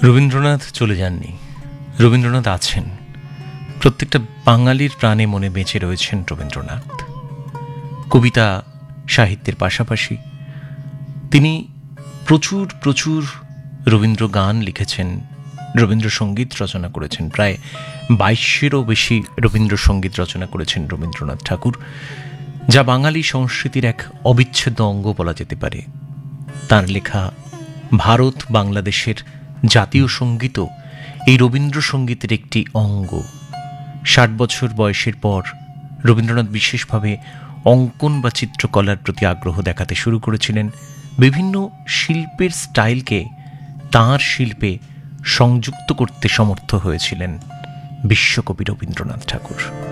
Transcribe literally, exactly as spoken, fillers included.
রবীন্দ্রনাথ চলে যাননি, রবীন্দ্রনাথ আছেন। প্রত্যেকটা বাঙালির প্রাণে মনে বেঁচে রয়েছেন রবীন্দ্রনাথ। কবিতা সাহিত্যের পাশাপাশি তিনি প্রচুর প্রচুর রবীন্দ্র গান লিখেছেন, রবীন্দ্রসঙ্গীত রচনা করেছেন। প্রায় বাইশেরও বেশি রবীন্দ্রসঙ্গীত রচনা করেছেন রবীন্দ্রনাথ ঠাকুর, যা বাঙালি সংস্কৃতির এক অবিচ্ছেদ্য অঙ্গ বলা যেতে পারে। তাঁর লেখা ভারত বাংলাদেশের জাতীয় সঙ্গীতও এই রবীন্দ্রসঙ্গীতের একটি অঙ্গ। ষাট বছর বয়সের পর রবীন্দ্রনাথ বিশেষভাবে অঙ্কন বা চিত্রকলার প্রতি আগ্রহ দেখাতে শুরু করেছিলেন। বিভিন্ন শিল্পের স্টাইলকে তাঁর শিল্পে সংযুক্ত করতে সমর্থ হয়েছিলেন বিশ্বকবি রবীন্দ্রনাথ ঠাকুর।